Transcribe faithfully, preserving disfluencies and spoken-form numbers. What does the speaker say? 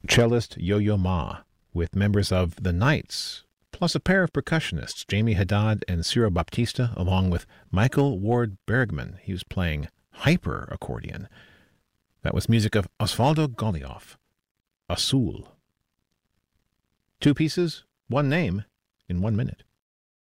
cellist Yo-Yo Ma, with members of the Knights, plus a pair of percussionists, Jamie Haddad and Ciro Baptista, along with Michael Ward Bergman. He was playing hyper accordion. That was music of Osvaldo Golijov, Azul. Two pieces, one name, in one minute.